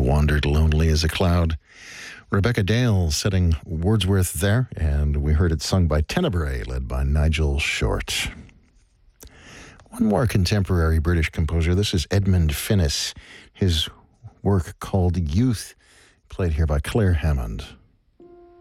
Wandered lonely as a cloud. Rebecca Dale setting Wordsworth there, and we heard it sung by Tenebrae, led by Nigel Short. One more contemporary British composer. This is Edmund Finnis. His work called Youth, played here by Claire Hammond.